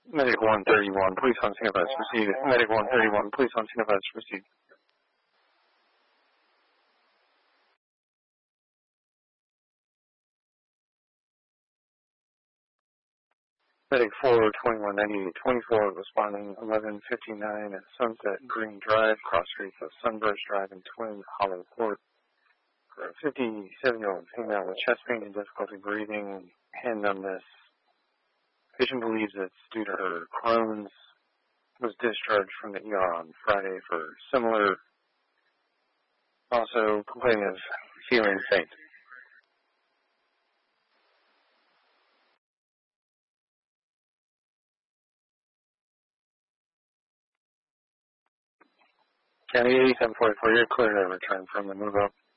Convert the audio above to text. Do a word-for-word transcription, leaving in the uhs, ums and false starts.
Medic one thirty-one, police on scene advice received. Medic one thirty-one, police on scene advice received. Medic four twenty-one ninety-eight twenty-four responding eleven fifty-nine at Sunset Green Drive, cross streets of Sunburst Drive and Twin Hollow Court. For a fifty-seven-year-old female with chest pain and difficulty breathing, hand numbness. Patient believes it's due to her Crohn's. Was discharged from the E R on Friday for similar, also complaining of feeling faint. County eighty-seven forty-four, you're clear to return from the move up.